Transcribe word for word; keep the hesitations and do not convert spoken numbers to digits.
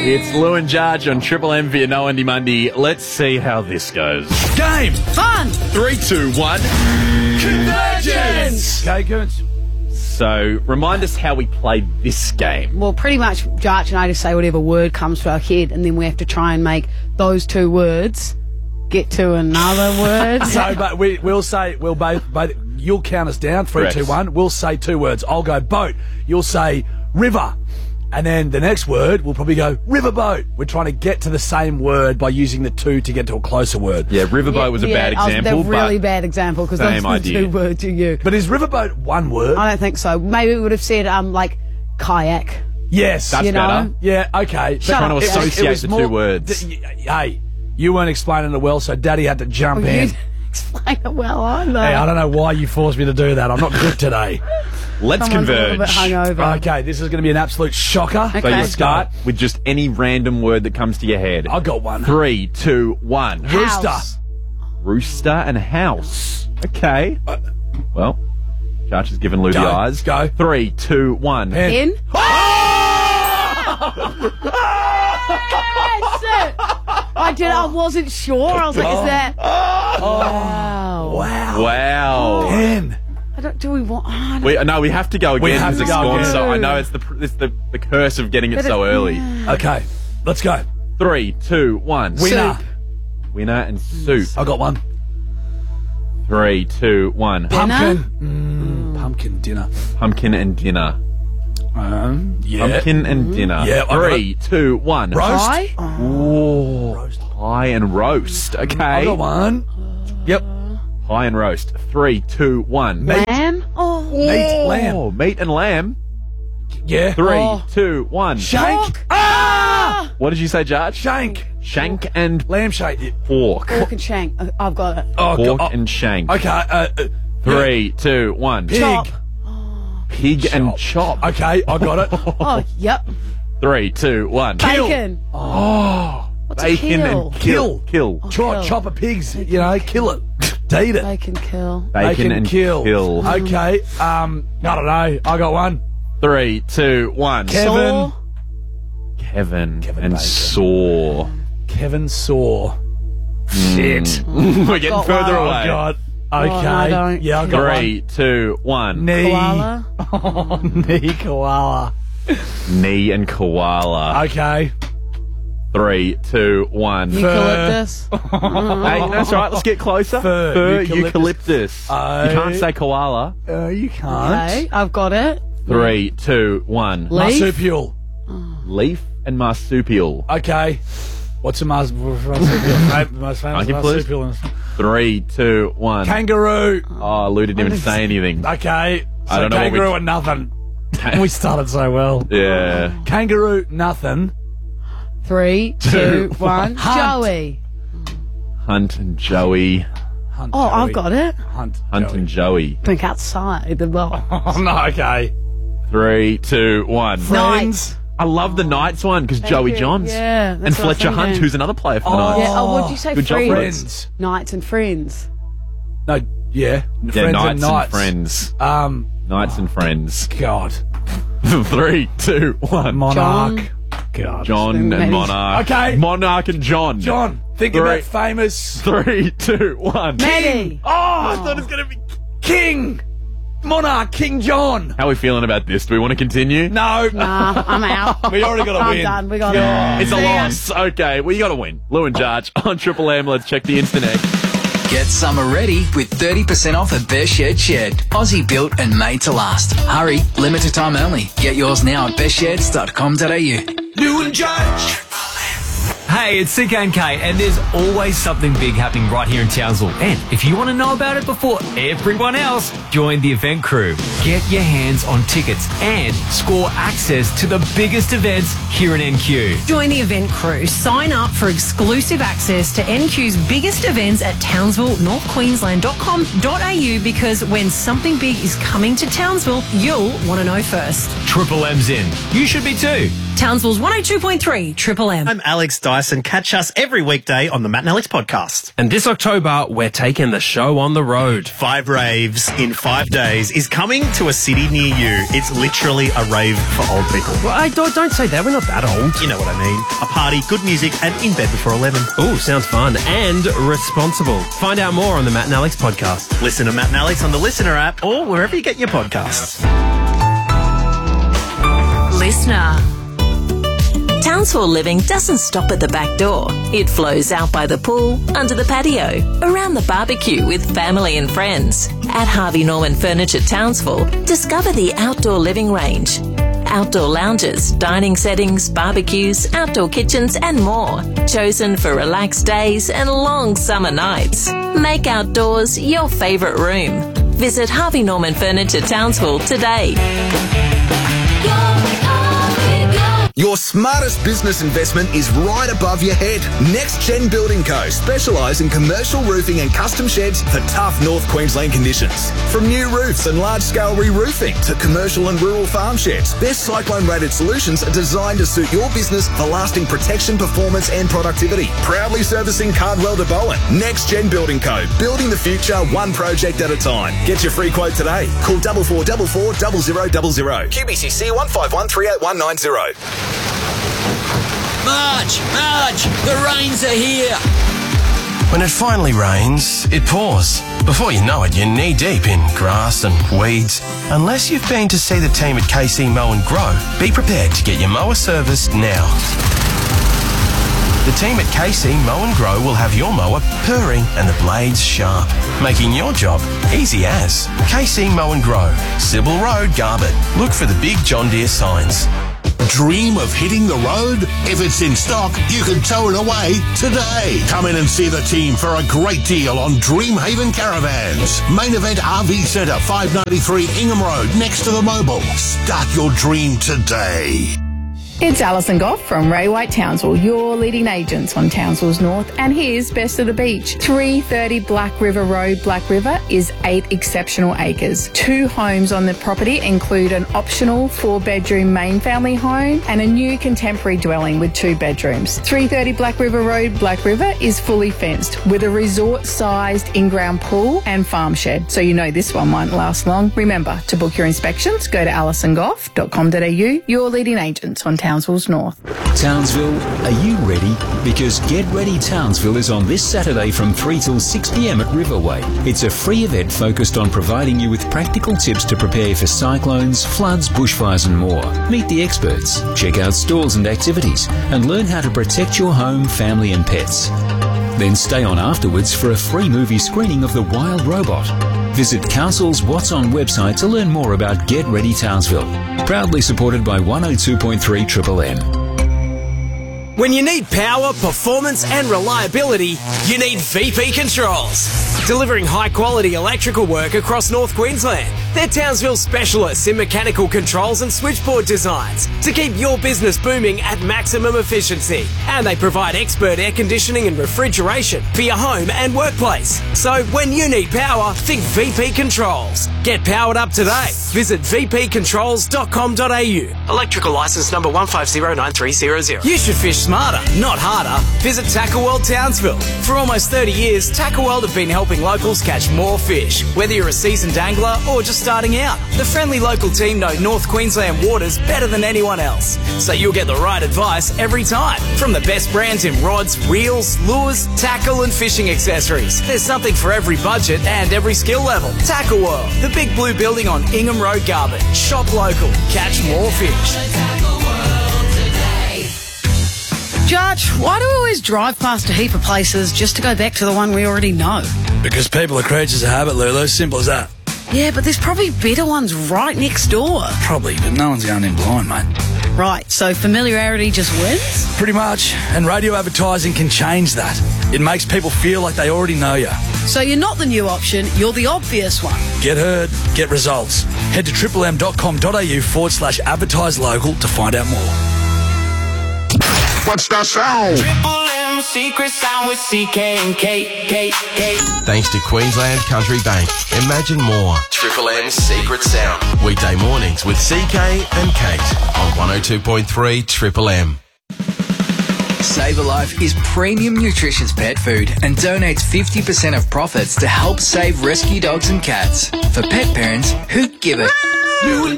It's Lou and Jarge on Triple M for your No Andy Monday. Let's see how this goes. Game. Fun. Three, two, one. Convergence. Okay, Coons. So, remind us how we played this game. Well, pretty much Jarch and I just say whatever word comes to our head, and then we have to try and make those two words get to another word. So, but we, we'll say, we'll both, both, you'll count us down, three, Correct. two, one. We'll say two words. I'll go boat. You'll say river. And then the next word, we'll probably go riverboat. We're trying to get to the same word by using the two to get to a closer word. Yeah, riverboat was a Yeah, bad I was- example, They're really but bad example because those same are the idea. two words you use. But is riverboat one word? I don't think so. Maybe we would have said um like kayak. Yes. That's you know? better. Yeah, okay. Shut trying to up, associate Dad. It was the more- two words. d- y- Hey, you weren't explaining it well, so Daddy had to jump You in. didn't explain it well either. Hey, I don't know why you forced me to do that. I'm not good today. let's Someone's a little bit converge. hungover. Okay, this is going to be an absolute shocker. So Okay. you start with just any random word that comes to your head. I got one. Three, two, one. Rooster. House. Rooster and house. Okay. Well, Jarch has given Lou the Go, eyes. go. Three, two, one. Pen. In. I did. I wasn't sure. I was like, is that? Wow. Wow. Wow. Pen. I don't. Do we want? Oh, I don't- We, no, we have to go again. We have because to it's go gone again. So I know it's the it's the, the curse of getting it But so it- early. Okay, let's go. Three, two, one. Winner. Soup. Winner and soup. I got one. Three, two, one. Dinner? Pumpkin. Mm, pumpkin dinner. Pumpkin and dinner. Um, yeah. Pumpkin and dinner. Yeah, I got Three, two, one. Roast. Pie? Oh, Roast. pie and roast. I Okay. got one. Yep. Pie and roast. Three, two, one. Meat. Lamb? Oh. Meat. Lamb. Oh, meat and lamb. Yeah. Three, Oh. two, one. Shank. Pork. Ah! What did you say, Jarch? Shank. Shank and Lamb shank. pork. Pork and shank. Uh, I've got it. Oh, Pork God. and shank. Okay. Uh, uh, Three, two, one. Pig. Chop. Pig and chop. Okay, I got it. Oh, yep. Three, two, one. Bacon. Oh, What's a bacon kill? and kill. Kill. Chop, Kill. chop a pig's, you know, kill it. Eat it. Bacon kill. Bacon and kill. kill. Okay, um, I don't know. I got one. Three, two, one. Kevin. Saw. Kevin, Kevin and Bacon. saw. Kevin Saw. Shit. We're getting got further one. Oh, away. God. Okay. no, I don't. Yeah, I got Three, two, one. one. Knee. Koala. Oh, knee koala. Knee and koala. Okay. Three, two, one. Eucalyptus. Hey, that's right. Let's get closer. Fur, Fur, eucalyptus. eucalyptus. Oh. You can't say koala. Uh, you can't. Okay, I've got it. Three, two, one. Leaf. Marsupial. Leaf and marsupial. Okay. What's a mars- marsupial? Most famous Monkey, please. marsupial. Three, two, one. Kangaroo. Oh, Lou didn't even say anything. Okay. So I don't know what we- kangaroo and nothing. We started so well. Yeah. Kangaroo, nothing. Three, two, one. Hunt. Joey. Hunt and Joey. Hunt, Oh, Joey. I've got it. Hunt. Hunt Joey. and Joey. Think outside the well. Oh, no, okay. Three, two, one. Friends. I love the Knights one because Joey you. Johns. Yeah, that's And what I was Fletcher Hunt, thinking. who's another player for the Oh. Knights. Yeah. Oh, what did you say? Good job, Friends. Friends. Knights and friends. No, yeah. Yeah, Friends Knights and Knights. Friends. Um, Knights and Friends. God. Three, two, one. Monarch. John. God. John Maybe- and Monarch. Okay. Monarch and John. John, think Three. about famous Three, two, one. Maddie. Oh, I thought it was going to be... King. Monarch, King John. How are we feeling about this? Do we want to continue? No. Nah, I'm out. We already got to I'm win. done. We got God. it. It's a See ya. loss. Okay, well, you got to win. Lou and Jarge on Triple M. Let's check the instant egg. Get summer ready with thirty percent off at Best Shed Shed. Aussie built and made to last. Hurry, limited time only. Get yours now at best sheds dot com dot a u. New and Judge. Hey, it's C K and K, and there's always something big happening right here in Townsville. And if you want to know about it before everyone else, join the event crew. Get your hands on tickets and score access to the biggest events here in N Q. Join the event crew. Sign up for exclusive access to N Q's biggest events at townsville north queensland dot com dot a u because when something big is coming to Townsville, you'll want to know first. Triple M's in. You should be too. Townsville's one oh two point three Triple M. I'm Alex Dyson. advice and catch us every weekday on the Matt and Alex podcast. And this October, we're taking the show on the road. Five Raves in Five Days is coming to a city near you. It's literally a rave for old people. Well, I don't, don't say that. We're not that old. You know what I mean. A party, good music, and in bed before eleven. Ooh, sounds fun. And responsible. Find out more on the Matt and Alex podcast. Listen to Matt and Alex on the Listener app or wherever you get your podcasts. Listener. Townsville living doesn't stop at the back door. It flows out by the pool, under the patio, around the barbecue with family and friends. At Harvey Norman Furniture Townsville, discover the outdoor living range. Outdoor lounges, dining settings, barbecues, outdoor kitchens and more. Chosen for relaxed days and long summer nights. Make outdoors your favourite room. Visit Harvey Norman Furniture Townsville today. Your smartest business investment is right above your head. Next Gen Building Co. specialise in commercial roofing and custom sheds for tough North Queensland conditions. From new roofs and large-scale re-roofing to commercial and rural farm sheds, their cyclone-rated solutions are designed to suit your business for lasting protection, performance and productivity. Proudly servicing Cardwell to Bowen. Next Gen Building Co. Building the future one project at a time. Get your free quote today. Call four four four four, zero zero zero zero. Q B C C one five one three eight one nine zero. Marge! Marge! The rains are here! When it finally rains, it pours. Before you know it, you're knee-deep in grass and weeds. Unless you've been to see the team at K C Mow and Grow, be prepared to get your mower serviced now. The team at K C Mow and Grow will have your mower purring and the blades sharp, making your job easy as. K C Mow and Grow, Sybil Road, Garbutt. Look for the big John Deere signs. Dream of hitting the road? If it's in stock, you can tow it away today. Come in and see the team for a great deal on Dreamhaven Caravans. Main Event R V Centre, five ninety-three Ingham Road, next to the Mobil. Start your dream today. It's Alison Goff from Ray White Townsville, your leading agents on Townsville's North, and here's Best of the Beach. three thirty Black River Road, Black River is eight exceptional acres. Two homes on the property include an optional four-bedroom main family home and a new contemporary dwelling with two bedrooms. three thirty Black River Road, Black River is fully fenced with a resort-sized in-ground pool and farm shed, so you know this one won't last long. Remember, to book your inspections, go to alison goff dot com dot a u, your leading agents on Townsville's North. Townsville, are you ready? Because Get Ready Townsville is on this Saturday from three till six p m at Riverway. It's a free event focused on providing you with practical tips to prepare for cyclones, floods, bushfires and more. Meet the experts, check out stalls and activities, and learn how to protect your home, family and pets. Then stay on afterwards for a free movie screening of The Wild Robot. Visit Council's What's On website to learn more about Get Ready Townsville. Proudly supported by one oh two point three Triple M. When you need power, performance and reliability, you need V P Controls. Delivering high-quality electrical work across North Queensland. They're Townsville specialists in mechanical controls and switchboard designs to keep your business booming at maximum efficiency. And they provide expert air conditioning and refrigeration for your home and workplace. So when you need power, think V P Controls. Get powered up today. Visit v p controls dot com dot a u. Electrical licence number one five zero nine three zero zero. You should fish smarter, not harder. Visit Tackle World Townsville. For almost thirty years, Tackle World have been helping locals catch more fish. Whether you're a seasoned angler or just starting out, the friendly local team know North Queensland waters better than anyone else. So you'll get the right advice every time. From the best brands in rods, reels, lures, tackle and fishing accessories. There's something for every budget and every skill level. Tackle World, the big blue building on Ingham Road, Garbutt. Shop local, catch more fish. Judge, why do we always drive past a heap of places just to go back to the one we already know? Because people are creatures of habit, Lulu. Simple as that. Yeah, but there's probably better ones right next door. Probably, but no one's going in blind, mate. Right, so familiarity just wins? Pretty much. And radio advertising can change that. It makes people feel like they already know you. So you're not the new option, you're the obvious one. Get heard, get results. Head to triple m dot com dot a u forward slash advertise local to find out more. What's that sound? Triple M secret sound with C K and K, K, K. Thanks to Queensland Country Bank. Imagine more. Triple M's Secret Sound. Weekday mornings with C K and Kate on one oh two point three Triple M. Save a Life is premium nutritious pet food and donates fifty percent of profits to help save rescue dogs and cats. For pet parents who give it.